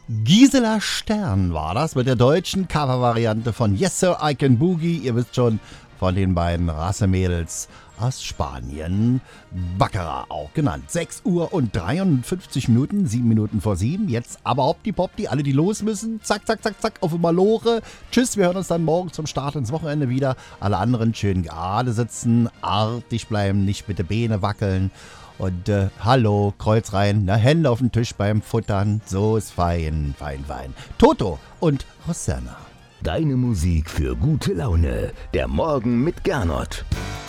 Gisela Stern war das mit der deutschen Covervariante von Yes Sir, I Can Boogie. Ihr wisst schon, von den beiden Rassemädels aus Spanien. Baccarat auch genannt. 6 Uhr und 53 Minuten, 7 Minuten vor 7. Jetzt aber hoppdi-poppdi, alle die los müssen. Zack, zack, zack, zack, auf die Malore. Tschüss, wir hören uns dann morgen zum Start ins Wochenende wieder. Alle anderen schön gerade sitzen, artig bleiben, nicht mit den Beine wackeln. Und hallo, Kreuz rein, na, Hände auf den Tisch beim Futtern. So ist fein, fein, fein. Toto und Rosanna. Deine Musik für gute Laune. Der Morgen mit Gernot.